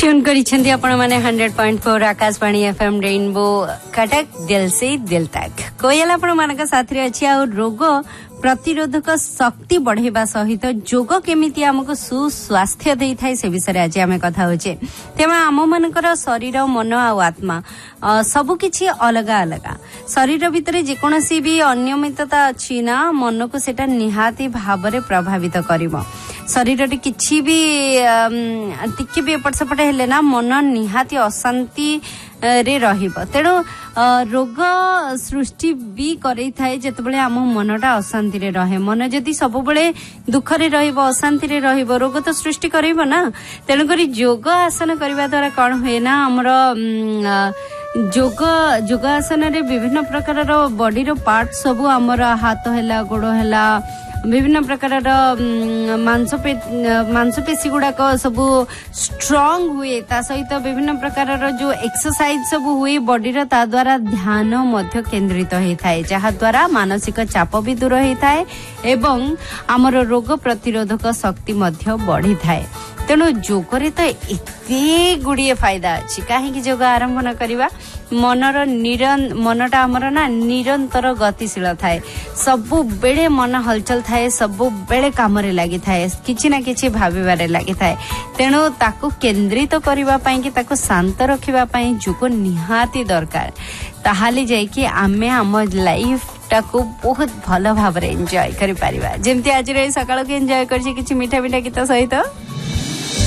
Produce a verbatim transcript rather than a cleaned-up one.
Tune करिसेंती आपण माने hundred point four Akashvani FM rainbow Cuttack दिल से दिल तक कोयल आपण मानक साथी अछि आ रोग प्रतिरोधक शक्ति बढ़ेबा सहित जोग केमिति हमको सुस्वास्थ्य देई थाई से विषय आज आमे कथा होचे तेमा आम मानकर शरीर मन आ आत्मा सब किछि अलगा अलगा शरीर भितरे जे कोनोसी भी अनियमितता अछि ना मन को सेटा निहाती भाबरे प्रभावित करिवो शरीर रे किछि भी टिके भी एपट सेपट हेले ना मन निहाती अशांति रे रहिबो तेणु रोग सृष्टि भी करै थाए जेतबेले आम मनटा अशांति रे रहे मन जदि सब बेले दुख रे रहिबो अशांति रे रहिबो रोग तो सृष्टि करैबो ना तेणु करी योग आसन करबा द्वारा कोन होय ना हमर जोग योगासन रे विभिन्न प्रकार रो बॉडी रो पार्ट सब हमर हाथ हैला गोड़ हैला विभिन्न प्रकार मांसपे मांसपेशी गुड़ाक सब स्ट्रांग हुए ता सहित विभिन्न प्रकार जो एक्सरसाइज सब हुए बॉडी रा ता द्वारा ध्यान मध्य केंद्रित होई थाए जहा द्वारा मानसिक चाप भी दूर होई थाए एवं हमर रोग प्रतिरोधक शक्ति मध्य बढ़ी थाए तेणु जोगरे तो एते गुड़िए फायदा अछि काहे कि जोग आरंभ न करिवा मनर निरन मनटा हमर ना निरंतर गतिशील थाए सबु बेले मन हलचल थाए सबु बेले काम रे लागि थाए किछि ना किछि भाबिबारे लागि थाए तेणु ताको केंद्रित करिवा पई कि ताको शांत रखिबा पई जोग निहाती दरकार ताहाली जाय कि आमे हम लाइफ टाको बहुत भलो भाबरे एन्जॉय करि परिबा जेमति आज रे सकाळ के एन्जॉय करछि किछि मीठा मीठा गीत सहित।